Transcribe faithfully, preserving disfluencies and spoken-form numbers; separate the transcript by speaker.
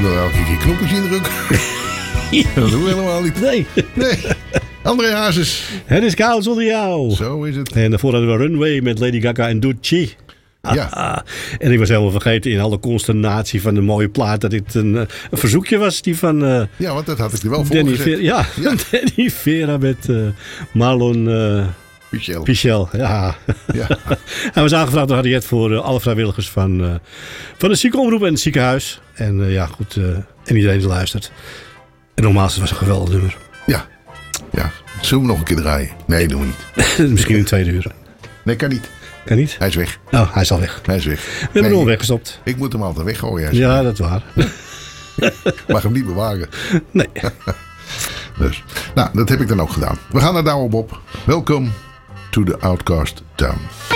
Speaker 1: wil elke keer knopjes indrukken. Dat doen we helemaal niet.
Speaker 2: Nee.
Speaker 1: Nee. André Hazes.
Speaker 2: Het is koud zonder jou.
Speaker 1: Zo is het.
Speaker 2: En daarvoor hadden we Runway met Lady Gaga en Gucci.
Speaker 1: Ja.
Speaker 2: Ah, en ik was helemaal vergeten in alle consternatie van de mooie plaat dat dit een, een verzoekje was die van uh,
Speaker 1: Ja, want dat had ik er wel voor
Speaker 2: Danny
Speaker 1: gezet.
Speaker 2: Vera, ja,
Speaker 1: Ja.
Speaker 2: Danny Vera met uh, Marlon uh,
Speaker 1: Pichel.
Speaker 2: Pichel. Ja.
Speaker 1: Ja.
Speaker 2: Hij was aangevraagd door Harriet voor uh, alle vrijwilligers van, uh, van de ziekenomroep en het ziekenhuis. En uh, ja, goed. Uh, en iedereen die luistert. En nogmaals, het was een geweldig nummer.
Speaker 1: Ja. Ja. Zullen we nog een keer draaien? Nee, doen we niet.
Speaker 2: Misschien in twee uur.
Speaker 1: Nee, kan niet.
Speaker 2: Kan niet?
Speaker 1: Hij is weg.
Speaker 2: Oh, hij is al weg.
Speaker 1: Hij is weg.
Speaker 2: We hebben
Speaker 1: Nee,
Speaker 2: hem al weggestopt.
Speaker 1: Ik moet hem altijd weggooien. Hij is
Speaker 2: Ja, dat is waar.
Speaker 1: weg. Mag hem niet bewaren.
Speaker 2: Nee.
Speaker 1: Dus, nou, dat heb ik dan ook gedaan. We gaan naar Douwe Bob. Welkom to the Outcast Town.